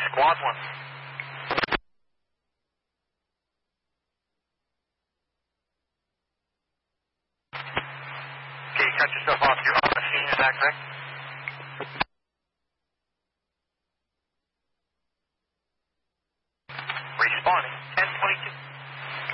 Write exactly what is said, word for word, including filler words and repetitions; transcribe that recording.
Squad one. Okay, you cut yourself off. You're on the scene, is that correct? Responding. ten twenty-two.